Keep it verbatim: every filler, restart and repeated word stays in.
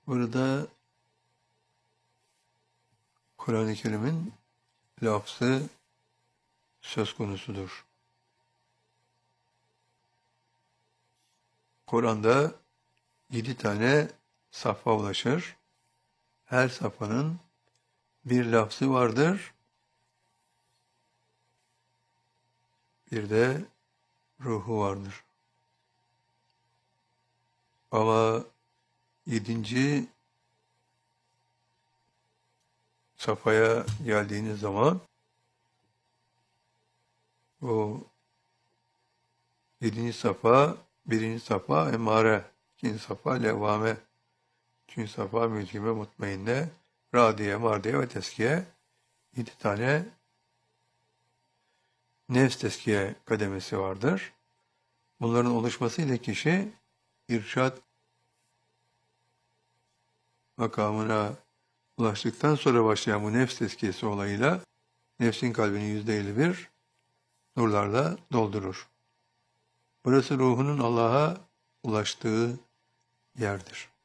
Burada Kur'an-ı Kerim'in lafzı söz konusudur. Kur'an'da yedi tane safha ulaşır. Her safhanın bir lafzı vardır. Bir de ruhu vardır. Ama yedinci safhaya geldiğiniz zaman o yedinci safha, birinci safha emare, ikinci safha levvame, üçüncü safha mülkime mutmainne, radiye, mardiye ve teskiye. Yedi tane nefs teskiye kademesi vardır. Bunların oluşmasıyla kişi irşad makamına ulaştıktan sonra başlayan bu nefs tezkiyesi olayıyla nefsin kalbini yüzde elli bir nurlarla doldurur. Burası ruhunun Allah'a ulaştığı yerdir.